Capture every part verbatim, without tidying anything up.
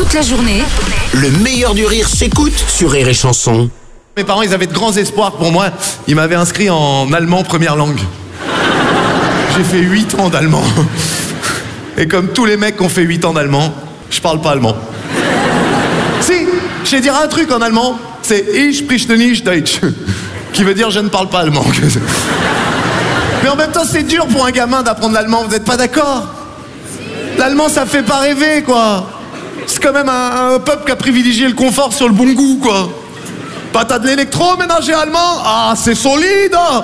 Toute la journée, le meilleur du rire s'écoute sur Rire et Chanson. Mes parents, ils avaient de grands espoirs pour moi. Ils m'avaient inscrit en allemand première langue. J'ai fait huit ans d'allemand. Et comme tous les mecs qui ont fait huit ans d'allemand, je parle pas allemand. Si, je vais dire un truc en allemand, c'est Ich spreche nicht Deutsch, qui veut dire je ne parle pas allemand. Mais en même temps, c'est dur pour un gamin d'apprendre l'allemand, vous n'êtes pas d'accord? L'allemand, ça fait pas rêver, quoi. C'est quand même un, un peuple qui a privilégié le confort sur le bon goût, quoi. Bah, t'as de l'électroménager allemand? Ah, c'est solide, hein.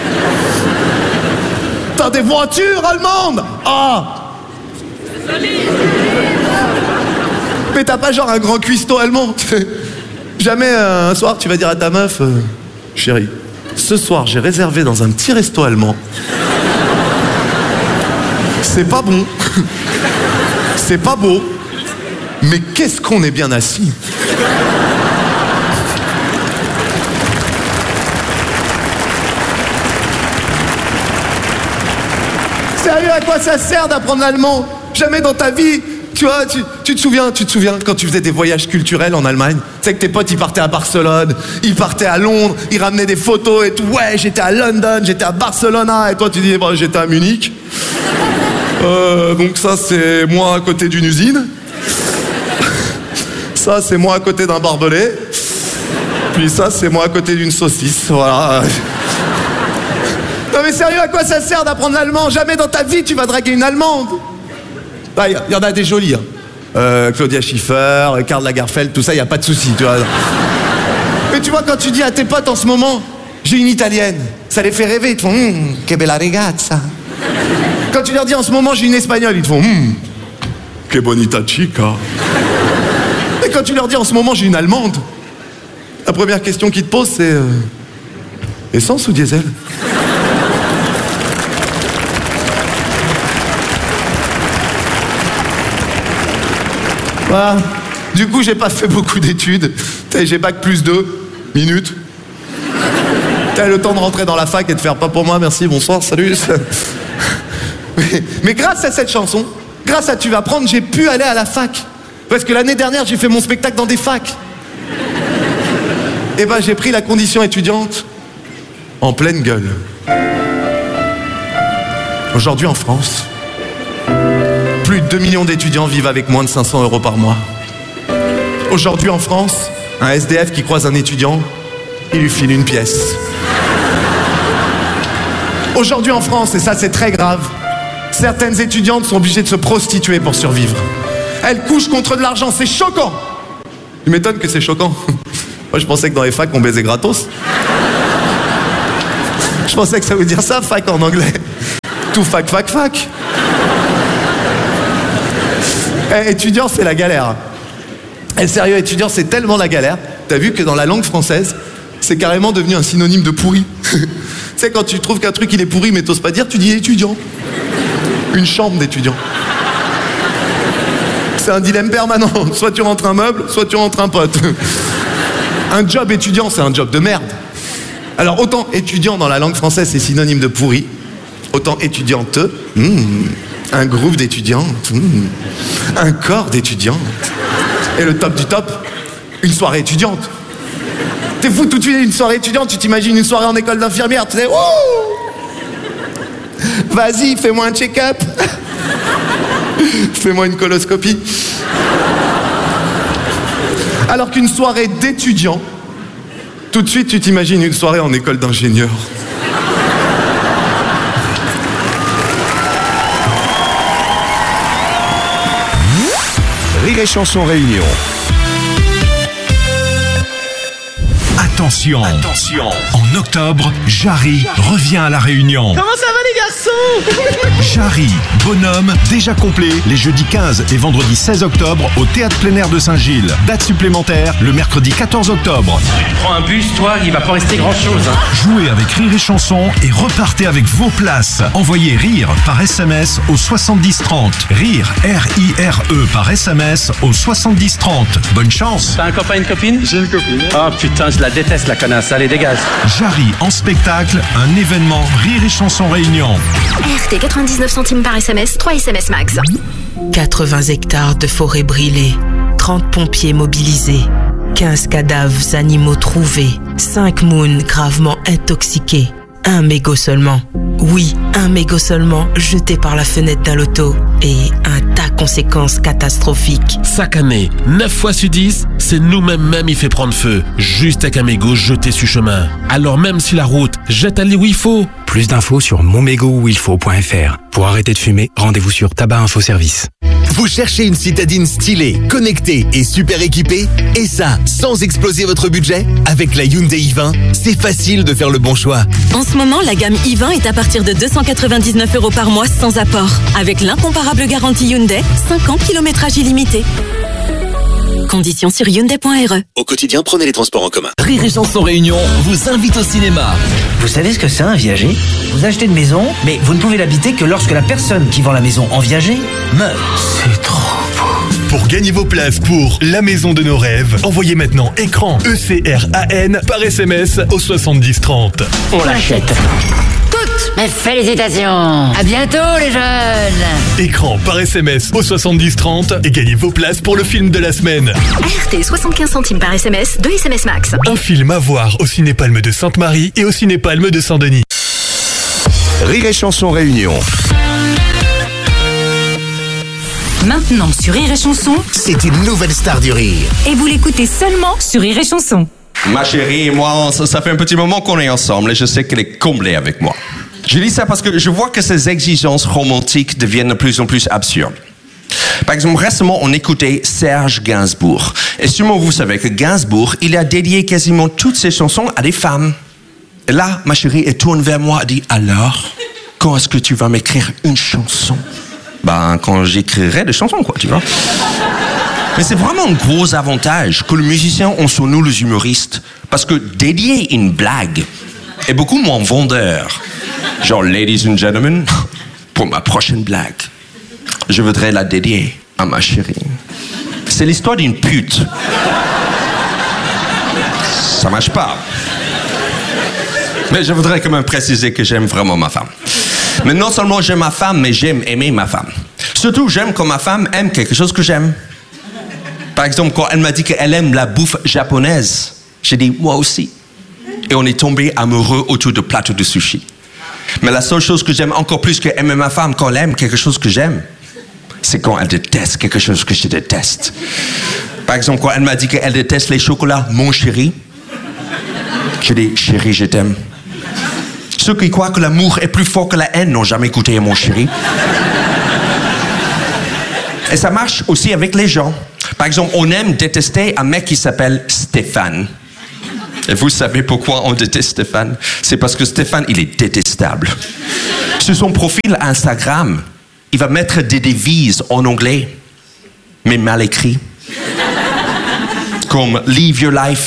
T'as des voitures allemandes? Ah, c'est solide. Mais t'as pas genre un grand cuistot allemand? Jamais euh, un soir, tu vas dire à ta meuf, euh, chérie, ce soir, j'ai réservé dans un petit resto allemand. C'est pas bon. C'est pas beau. Mais qu'est-ce qu'on est bien assis. Sérieux, à quoi ça sert d'apprendre l'allemand? Jamais dans ta vie. Tu vois, tu, tu te souviens, tu te souviens quand tu faisais des voyages culturels en Allemagne? Tu sais que tes potes, ils partaient à Barcelone, ils partaient à Londres, ils ramenaient des photos et tout. Ouais, j'étais à London, j'étais à Barcelone, et toi tu dis, bon, j'étais à Munich. Euh, donc ça, c'est moi à côté d'une usine. Ça, c'est moi à côté d'un barbelé. Puis ça, c'est moi à côté d'une saucisse, voilà. Non mais sérieux, à quoi ça sert d'apprendre l'allemand? Jamais dans ta vie, tu vas draguer une Allemande. Il ah, y, y en a des jolies, hein. euh, Claudia Schiffer, Karl Lagerfeld, tout ça, il n'y a pas de souci, tu vois. Mais tu vois, quand tu dis à tes potes en ce moment, j'ai une italienne, ça les fait rêver, ils te font hum, que bella ragazza. Quand tu leur dis en ce moment, j'ai une espagnole, ils te font hum, que bonita chica. Et quand tu leur dis en ce moment, j'ai une allemande, la première question qu'ils te posent, c'est euh, essence ou diesel? Voilà. Du coup, j'ai pas fait beaucoup d'études. J'ai bac plus deux minutes. T'as le temps de rentrer dans la fac et de faire pas pour moi, merci, bonsoir, salut. Mais, mais grâce à cette chanson, grâce à Tu vas prendre, j'ai pu aller à la fac. Parce que l'année dernière, j'ai fait mon spectacle dans des facs. Et ben, j'ai pris la condition étudiante en pleine gueule. Aujourd'hui en France, plus de deux millions d'étudiants vivent avec moins de cinq cents euros par mois. Aujourd'hui en France, un S D F qui croise un étudiant, il lui file une pièce. Aujourd'hui en France, et ça c'est très grave, certaines étudiantes sont obligées de se prostituer pour survivre. Elles couchent contre de l'argent, c'est choquant. Il m'étonne que c'est choquant. Moi je pensais que dans les facs on baisait gratos. Je pensais que ça voulait dire ça, fac en anglais. Tout fac, fac, fac. Eh, étudiant, c'est la galère. Eh, sérieux, étudiant, c'est tellement la galère. T'as vu que dans la langue française, c'est carrément devenu un synonyme de pourri. Tu sais, quand tu trouves qu'un truc il est pourri mais t'oses pas dire, tu dis étudiant. Une chambre d'étudiant. C'est un dilemme permanent. Soit tu rentres un meuble, soit tu rentres un pote. Un job étudiant, c'est un job de merde. Alors autant étudiant dans la langue française, c'est synonyme de pourri, autant étudiante, mmh, un groupe d'étudiantes, mmh, un corps d'étudiantes. Et le top du top, une soirée étudiante. T'es fou, tout de suite, une soirée étudiante, tu t'imagines une soirée en école d'infirmière, tu sais, ouh, vas-y, fais-moi un check-up. Fais-moi une coloscopie. Alors qu'une soirée d'étudiant, tout de suite, tu t'imagines une soirée en école d'ingénieur. Rire et Chanson Réunion. Attention, attention. En octobre, Jarry revient à La Réunion. Comment ça va les garçons? Jarry, bonhomme, déjà complet, les jeudis quinze et vendredi seize octobre au Théâtre plein air de Saint-Gilles. Date supplémentaire, le mercredi quatorze octobre. Tu prends un bus, toi, il va pas rester grand-chose. Hein. Jouez avec Rire et Chanson et repartez avec vos places. Envoyez RIRE par S M S au soixante-dix trente. RIRE, R I R E par S M S au soixante-dix trente. Bonne chance. T'as un copain, une copine? J'ai une copine. Oh putain, je la déteste la connasse, allez dégage. Jarry en spectacle, un événement Rire et Chanson Réunion. R T quatre-vingt-dix-neuf centimes par S M S, trois S M S max. quatre-vingts hectares de forêt brûlée, trente pompiers mobilisés, quinze cadavres animaux trouvés, cinq moons gravement intoxiqués, un mégot seulement. Oui, un mégot seulement jeté par la fenêtre d'un loto et un tas de conséquences catastrophiques. Chaque année, neuf fois sur dix, c'est nous-mêmes même il fait prendre feu, juste avec un mégot jeté sur chemin. Alors même si la route jette allée où il faut. Plus d'infos sur mon mégot où il faut point f r. Pour arrêter de fumer, rendez-vous sur Tabac Info Service. Vous cherchez une citadine stylée, connectée et super équipée? Et ça, sans exploser votre budget? Avec la Hyundai i vingt, c'est facile de faire le bon choix. En ce moment, la gamme i vingt est à partir de deux cent quatre-vingt-dix-neuf euros par mois sans apport. Avec l'incomparable garantie Hyundai, cinq ans kilométrage illimité. Conditions sur hyundai point r e. Au quotidien, prenez les transports en commun. Rire et Chanson Réunion vous invite au cinéma. Vous savez ce que c'est un viager? Vous achetez une maison, mais vous ne pouvez l'habiter que lorsque la personne qui vend la maison en viager meurt. C'est trop beau. Pour gagner vos places pour La Maison de nos rêves, envoyez maintenant écran E C R A N par S M S au soixante-dix trente. On l'achète. Toutes mes félicitations. À bientôt les jeunes. Écran par S M S au soixante-dix trente et gagnez vos places pour le film de la semaine. R T soixante-quinze centimes par S M S, deux S M S max. Un film à voir au Ciné-Palme de Sainte-Marie et au Ciné-Palme de Saint-Denis. Rire et Chanson Réunion. Maintenant sur Rire et Chanson, c'est une nouvelle star du rire. Et vous l'écoutez seulement sur Rire et Chanson. Ma chérie et moi, ça, ça fait un petit moment qu'on est ensemble et je sais qu'elle est comblée avec moi. Je dis ça parce que je vois que ces exigences romantiques deviennent de plus en plus absurdes. Par exemple, récemment, on écoutait Serge Gainsbourg. Et sûrement, vous savez que Gainsbourg, il a dédié quasiment toutes ses chansons à des femmes. Et là, ma chérie, elle tourne vers moi et dit « Alors, quand est-ce que tu vas m'écrire une chanson ?» Ben, quand j'écrirai des chansons, quoi, tu vois. Mais c'est vraiment un gros avantage que les musiciens ont sur nous, les humoristes. Parce que dédier une blague est beaucoup moins vendeur. Genre, ladies and gentlemen, pour ma prochaine blague, je voudrais la dédier à ma chérie. C'est l'histoire d'une pute. Ça marche pas. Mais je voudrais quand même préciser que j'aime vraiment ma femme. Mais non seulement j'aime ma femme, mais j'aime aimer ma femme. Surtout, j'aime quand ma femme aime quelque chose que j'aime. Par exemple, quand elle m'a dit qu'elle aime la bouffe japonaise, j'ai dit, moi aussi. Et on est tombé amoureux autour de plateaux de sushi. Mais la seule chose que j'aime encore plus que aimer ma femme quand elle aime quelque chose que j'aime, c'est quand elle déteste quelque chose que je déteste. Par exemple, quand elle m'a dit qu'elle déteste les chocolats, mon chéri, je dis, chéri, je t'aime. Ceux qui croient que l'amour est plus fort que la haine n'ont jamais goûté à mon chéri. Et ça marche aussi avec les gens. Par exemple, on aime détester un mec qui s'appelle Stéphane. Et vous savez pourquoi on déteste Stéphane? C'est parce que Stéphane, il est détestable. Sur son profil Instagram, il va mettre des devises en anglais, mais mal écrits. Comme « Live your life ».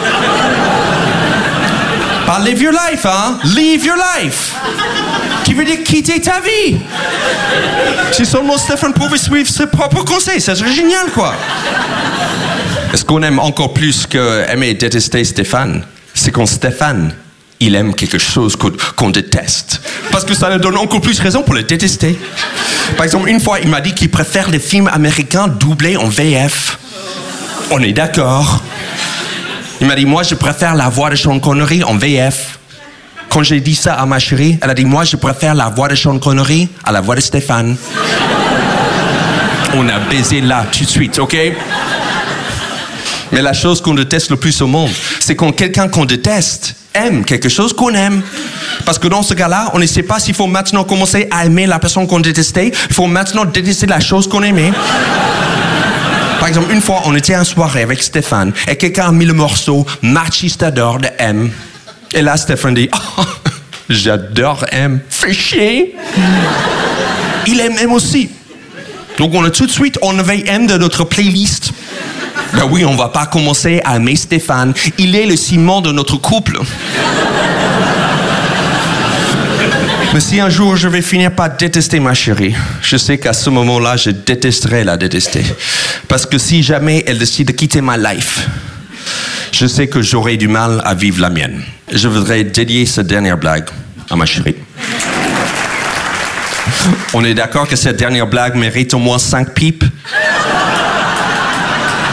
Pas live your life, hein? Live your life. Qui veut dire quitter ta vie. Si seulement Stéphane pouvait suivre ses propres conseils, ça serait génial, quoi. Et ce qu'on aime encore plus que aimer et détester Stéphane, c'est quand Stéphane, il aime quelque chose qu'on, qu'on déteste. Parce que ça nous donne encore plus raison pour le détester. Par exemple, une fois, il m'a dit qu'il préfère les films américains doublés en V F. On est d'accord. Il m'a dit, moi, je préfère la voix de Sean Connery en V F. Quand j'ai dit ça à ma chérie, elle a dit, moi, je préfère la voix de Sean Connery à la voix de Stéphane. On a baisé là, tout de suite, OK? Mais la chose qu'on déteste le plus au monde, c'est quand quelqu'un qu'on déteste aime quelque chose qu'on aime. Parce que dans ce cas-là, on ne sait pas s'il faut maintenant commencer à aimer la personne qu'on détestait, il faut maintenant détester la chose qu'on aimait. Par exemple, une fois, on était en soirée avec Stéphane et quelqu'un a mis le morceau Machistador de M. Et là, Stéphane dit, oh, j'adore M. Fais chier. Il aime M aussi. Donc, on a tout de suite enlevé M de notre playlist. Ben oui, on va pas commencer à aimer Stéphane. Il est le ciment de notre couple. Mais si un jour je vais finir par détester ma chérie, je sais qu'à ce moment-là, je détesterai la détester. Parce que si jamais elle décide de quitter ma life, je sais que j'aurai du mal à vivre la mienne. Je voudrais dédier cette dernière blague à ma chérie. On est d'accord que cette dernière blague mérite au moins cinq pipes?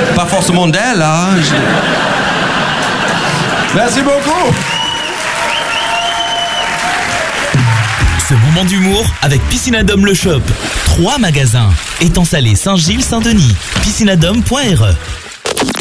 Pas forcément d'elle, hein. Je... Merci beaucoup. Ce moment d'humour avec Piscinadome Le Shop. Trois magasins. Étang Salé, Saint-Gilles, Saint-Denis. piscinadome point r e